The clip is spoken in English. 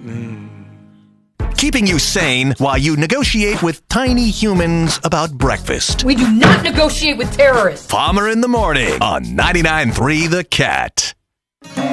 Keeping you sane while you negotiate with tiny humans about breakfast. We do not negotiate with terrorists. Palmer in the morning on 99.3 The Cat.